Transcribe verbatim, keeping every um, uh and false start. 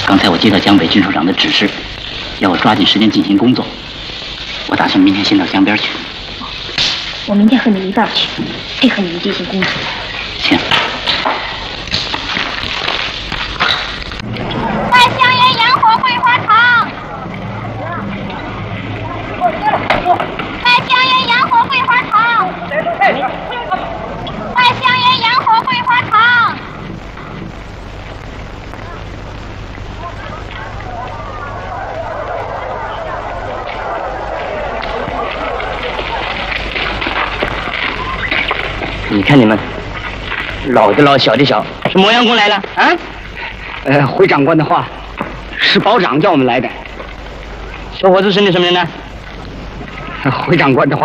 刚才我接到江北军首长的指示，要我抓紧时间进行工作。我打算明天先到江边去。 我明天和你一道去，配合你们进行工作。 行。 在香烟洋火桂花堂。在香烟洋火桂花堂。在香烟洋火桂花堂。 你看你们，老的老，小的小，是磨洋工来了啊？ 呃，回长官的话，是保长叫我们来的。 小伙子是你什么人呢？ 回长官的话。